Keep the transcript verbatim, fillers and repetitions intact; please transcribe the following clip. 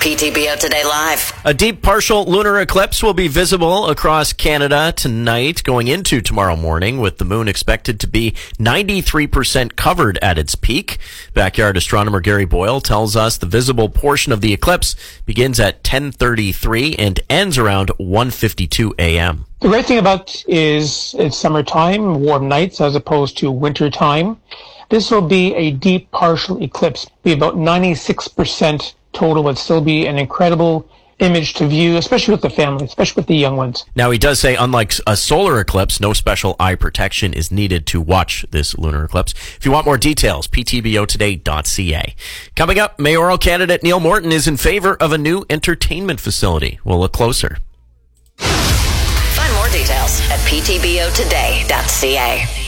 P T B O Today Live. A deep partial lunar eclipse will be visible across Canada tonight going into tomorrow morning, with the moon expected to be ninety-three percent covered at its peak. Backyard astronomer Gary Boyle tells us the visible portion of the eclipse begins at ten thirty-three and ends around one fifty-two a.m. The great thing about is it's summertime, warm nights as opposed to winter time. This will be a deep partial eclipse, be about ninety-six percent total, would still be an incredible image to view, especially with the family, especially with the young ones. Now, he does say, unlike a solar eclipse, no special eye protection is needed to watch this lunar eclipse. If you want more details, p t b o today dot c a. Coming up, mayoral candidate Neil Morton is in favor of a new entertainment facility. We'll look closer. Find more details at p t b o today dot c a.